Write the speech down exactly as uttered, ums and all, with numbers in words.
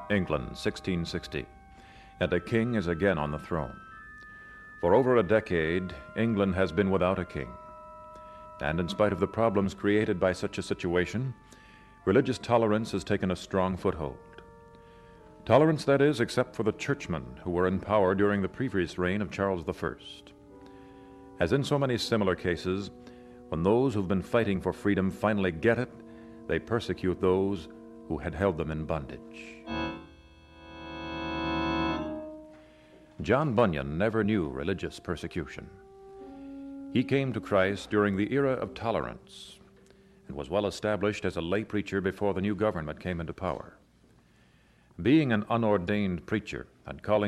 England, sixteen sixty, and a king is again on the throne. For over a decade, England has been without a king. And in spite of the problems created by such a situation, religious tolerance has taken a strong foothold. Tolerance, that is, except for the churchmen who were in power during the previous reign of Charles the First. As in so many similar cases, when those who've been fighting for freedom finally get it, they persecute those who had held them in bondage. John Bunyan never knew religious persecution. He came to Christ during the era of tolerance and was well established as a lay preacher before the new government came into power. Being an unordained preacher and calling